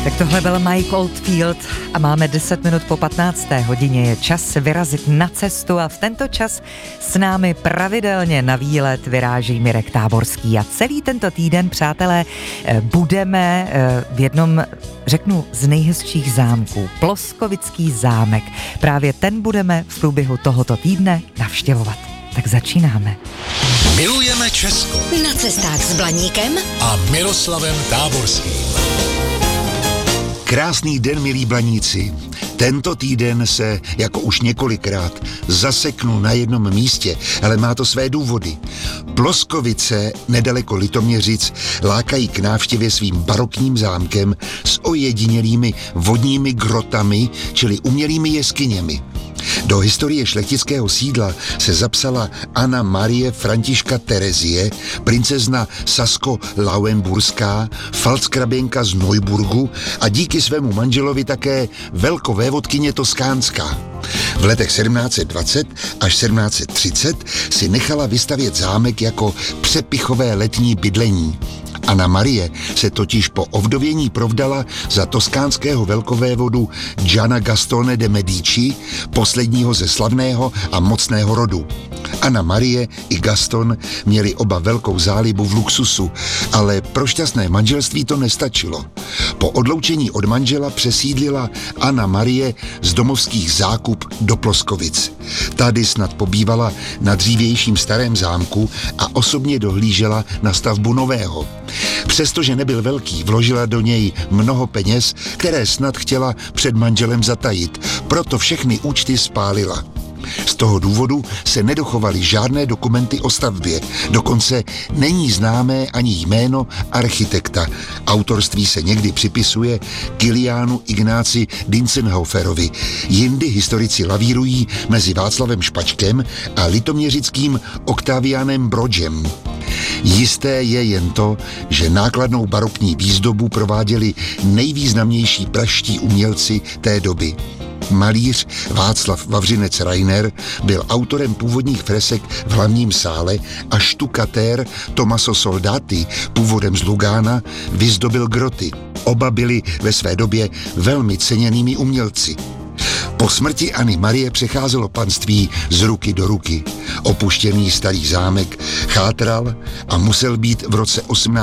Tak tohle byl Mike Oldfield a máme 10 minut po 15. hodině. Je čas vyrazit na cestu a v tento čas s námi pravidelně na výlet vyráží Mirek Táborský. A celý tento týden, přátelé, budeme v jednom, řeknu, z nejhezčích zámků. Ploskovický zámek. Právě ten budeme v průběhu tohoto týdne navštěvovat. Tak začínáme. Milujeme Česko. Na cestách s Blaníkem A Miroslavem Táborským. Krásný den, milí Blaníci. Tento týden se, jako už několikrát, zaseknu na jednom místě, ale má to své důvody. Ploskovice, nedaleko Litoměřic, lákají k návštěvě svým barokním zámkem s ojedinělými vodními grotami, čili umělými jeskyněmi. Do historie šlechtického sídla se zapsala Anna Marie Františka Terezie, princezna Sasko-Lauenburská, falckraběnka z Neuburgu a díky svému manželovi také velkovévodkyně Toskánská. V letech 1720 až 1730 si nechala vystavět zámek jako přepichové letní bydlení. Anna Marie se totiž po ovdovění provdala za toskánského velkovévodu Gianna Gastone de Medici, posledního ze slavného a mocného rodu. Anna Marie i Gaston měli oba velkou zálibu v luxusu, ale pro šťastné manželství to nestačilo. Po odloučení od manžela přesídlila Anna Marie z domovských Zákup do Ploskovic. Tady snad pobývala na dřívějším starém zámku a osobně dohlížela na stavbu nového. Přestože nebyl velký, vložila do něj mnoho peněz, které snad chtěla před manželem zatajit, proto všechny účty spálila. Z toho důvodu se nedochovaly žádné dokumenty o stavbě, dokonce není známé ani jméno architekta. Autorství se někdy připisuje Kiliánu Ignáci Dientzenhoferovi. Jindy historici lavírují mezi Václavem Špačkem a litoměřickým Octavianem Brodgem. Jisté je jen to, že nákladnou barokní výzdobu prováděli nejvýznamnější pražští umělci té doby. Malíř Václav Vavřinec-Reiner byl autorem původních fresek v hlavním sále a štukatér Tommaso Soldati, původem z Lugána, vyzdobil groty. Oba byli ve své době velmi ceněnými umělci. Po smrti Anny Marie přecházelo panství z ruky do ruky. Opuštěný starý zámek chátral a musel být v roce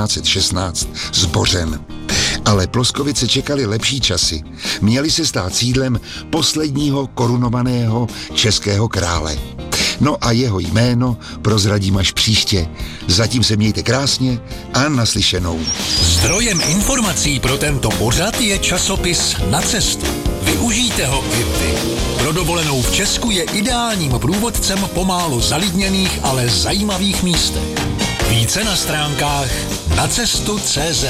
1816 zbořen. Ale Ploskovice čekaly lepší časy. Měly se stát sídlem posledního korunovaného českého krále. No a jeho jméno prozradím až příště. Zatím se mějte krásně a naslyšenou. Zdrojem informací pro tento pořad je časopis Na cestu. Využijte ho i vy. Pro dovolenou v Česku je ideálním průvodcem po málo zalidněných, ale zajímavých místech. Více na stránkách nacestu.cz.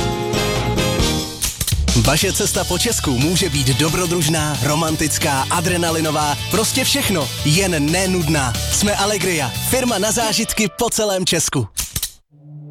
Vaše cesta po Česku může být dobrodružná, romantická, adrenalinová, prostě všechno, jen nenudná. Jsme Allegria, firma na zážitky po celém Česku.